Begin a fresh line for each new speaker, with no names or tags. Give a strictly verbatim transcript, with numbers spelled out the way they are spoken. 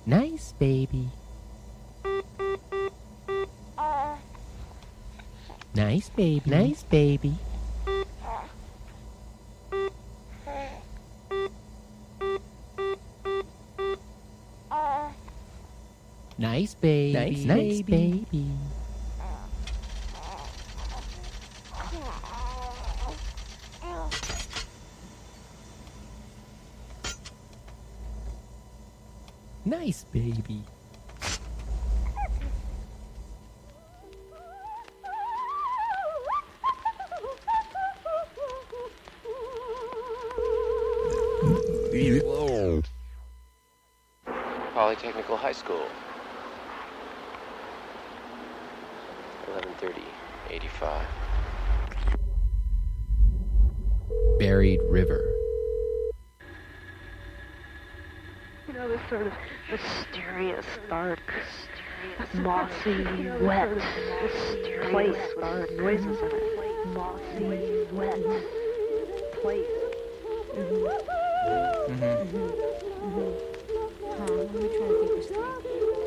Nice baby. Nice baby. Nice baby. Nice baby. Nice, nice baby. baby. Nice baby.
Polytechnical High School. eleven thirty, eighty-five.
Buried River.
You know, this sort of mysterious, dark, mossy, wet place with our noises in it. Mossy, wet place. Mm-hmm. Mm-hmm. Mm-hmm. Huh, let me try to keep this straight.